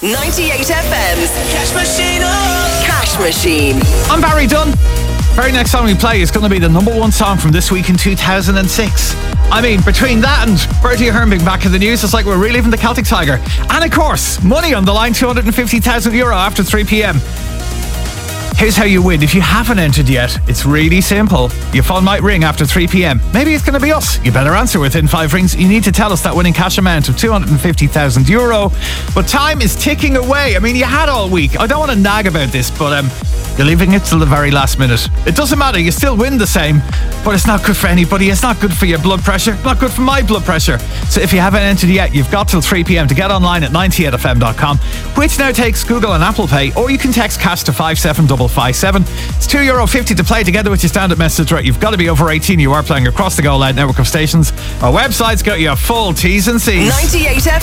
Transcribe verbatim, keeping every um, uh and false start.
ninety-eight F M's Cash Machine. Oh. Cash Machine. I'm Barry Dunn. Very next song we play is going to be the number one song from this week in two thousand six. I mean, between that and Bertie Ahern being back in the news, it's like we're reliving the Celtic Tiger. And of course, money on the line, two hundred fifty thousand euro after three p.m. Here's how you win. If you haven't entered yet, it's really simple. Your phone might ring after three p.m. Maybe it's going to be us. You better answer within five rings. You need to tell us that winning cash amount of two hundred fifty thousand euro. But time is ticking away. I mean, you had all week. I don't want to nag about this, but um, you're leaving it till the very last minute. It doesn't matter. You still win the same, but it's not good for anybody. It's not good for your blood pressure. Not good for my blood pressure. So if you haven't entered yet, you've got till three p.m. to get online at ninety-eight f m dot com, which now takes Google and Apple Pay, or you can text cash to five seven five five seven. It's two euro fifty to play together with your standard message rate. You've got to be over eighteen. You are playing across the Go Loud network of stations. Our website's got your full T's and C's. ninety-eight F